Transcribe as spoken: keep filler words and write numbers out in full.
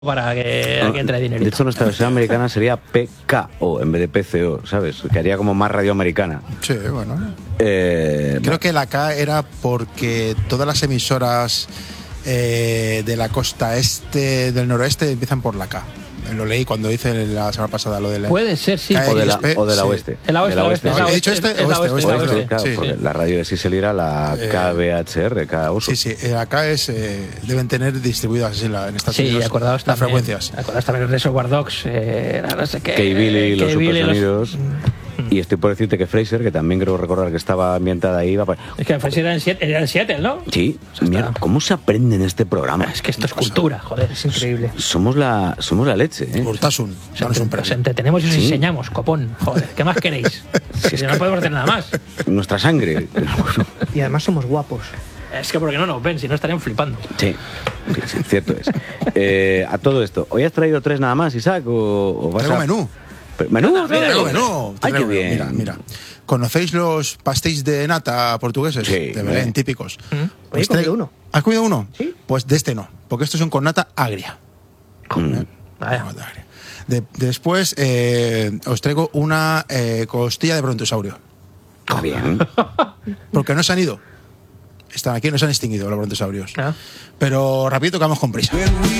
para que, no, que entre dinero. De hecho, nuestra versión americana sería P K O en vez de P C O, ¿sabes? Que haría como más radio americana. Sí, bueno. Eh, Creo que la K era porque todas las emisoras eh, de la costa este, del noroeste, empiezan por la K. Lo leí cuando hice la semana pasada lo de la... Puede ser, sí. O de la, o de la sí. oeste. El oeste, de la oeste. oeste. ¿He dicho este? Es la Oeste, oeste, oeste, oeste. Claro, sí, porque sí. la radio de Sisel era la K B H R, K U S O. Sí, sí, acá es, eh, deben tener distribuidas así la, en Estados Sí, Unidos acordaos las también, frecuencias. acordaos también de Reservoir Dogs, eh, no sé qué. K-Billy, los K-Billy, Supersonidos. Y estoy por decirte que Fraser, que también creo recordar que estaba ambientada ahí. Iba para... Es que Fraser era en Seattle, era en Seattle, ¿no? Sí, O sea, mira, está... ¿cómo se aprende en este programa? Es que esto es cultura, joder, es increíble. Somos la, somos la leche, ¿eh? Urtasun, danos un Os premio. entretenemos y os Sí. enseñamos, copón. Joder, ¿qué más queréis? Si no podemos hacer nada más. Nuestra sangre. Y además somos guapos. Es que porque no nos ven, si no estarían flipando. Sí, sí, sí, cierto es. Eh, a todo esto, ¿hoy has traído tres nada más, Isaac? ¿O, o vas Traigo a... menú. Pero, ¿menú? Mira, Traigo menú. Ay, qué Traigo menú. bien. Mira, mira. ¿Conocéis los pastéis de nata portugueses? Sí, De Belén, ¿eh? típicos. Oye, Pues he comido traigo- uno. ¿Has comido uno? Sí. Pues de este no, porque estos son con nata agria. Mm. Vaya. Nata agria. De- después eh, os traigo una eh, costilla de brontosaurio. Está bien. Porque no se han ido. Están aquí, no se han extinguido los brontosaurios. Ah. Pero rapidito que vamos con prisa.